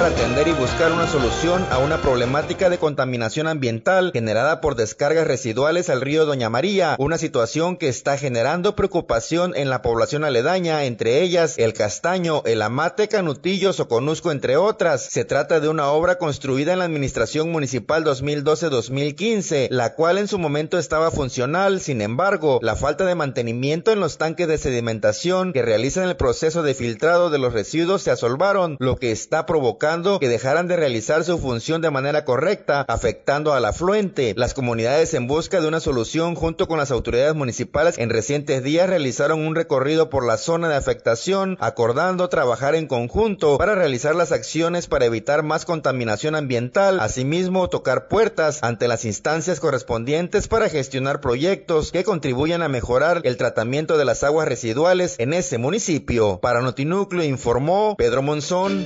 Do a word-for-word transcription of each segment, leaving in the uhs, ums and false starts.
para atender y buscar una solución a una problemática de contaminación ambiental generada por descargas residuales al río Doña María, una situación que está generando preocupación en la población aledaña, entre ellas El Castaño, El Amate, Canutillo, Soconusco, entre otras. Se trata de una obra construida en la administración municipal dos mil doce dos mil quince, la cual en su momento estaba funcional. Sin embargo, la falta de mantenimiento en los tanques de sedimentación que realizan el proceso de filtrado de los residuos se asolvaron, lo que está provocando que dejaran de realizar su función de manera correcta, afectando al afluente. Las comunidades, en busca de una solución junto con las autoridades municipales, en recientes días realizaron un recorrido por la zona de afectación, acordando trabajar en conjunto para realizar las acciones para evitar más contaminación ambiental, asimismo tocar puertas ante las instancias correspondientes para gestionar proyectos que contribuyan a mejorar el tratamiento de las aguas residuales en ese municipio. Para Notinúcleo informó Pedro Monzón.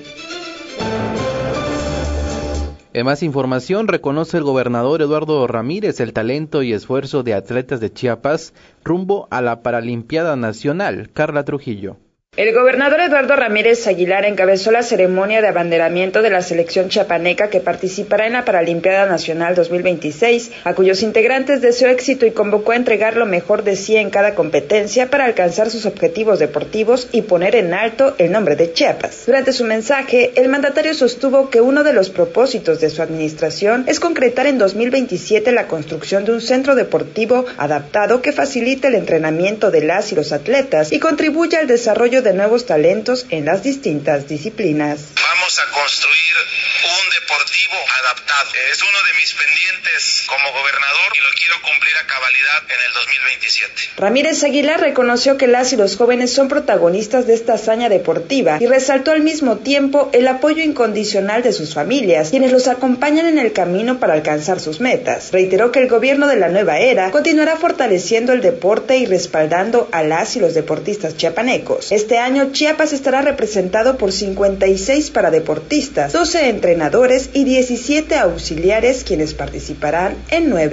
En más información, reconoce el gobernador Eduardo Ramírez el talento y esfuerzo de atletas de Chiapas rumbo a la Paralimpiada Nacional. Carla Trujillo. El gobernador Eduardo Ramírez Aguilar encabezó la ceremonia de abanderamiento de la selección chiapaneca que participará en la Paralimpiada Nacional dos mil veintiséis, a cuyos integrantes deseó éxito y convocó a entregar lo mejor de sí en cada competencia para alcanzar sus objetivos deportivos y poner en alto el nombre de Chiapas. Durante su mensaje, el mandatario sostuvo que uno de los propósitos de su administración es concretar en dos mil veintisiete la construcción de un centro deportivo adaptado que facilite el entrenamiento de las y los atletas y contribuya al desarrollo de de nuevos talentos en las distintas disciplinas. Vamos a construir un deportivo adaptado. Es uno de mis pendientes como gobernador y lo quiero cumplir a cabalidad en el dos mil veintisiete. Ramírez Aguilar reconoció que las y los jóvenes son protagonistas de esta hazaña deportiva y resaltó al mismo tiempo el apoyo incondicional de sus familias, quienes los acompañan en el camino para alcanzar sus metas. Reiteró que el gobierno de la nueva era continuará fortaleciendo el deporte y respaldando a las y los deportistas chiapanecos. Este año Chiapas estará representado por cincuenta y seis paradeportistas, doce entrenadores y diecisiete auxiliares, quienes participarán en nueve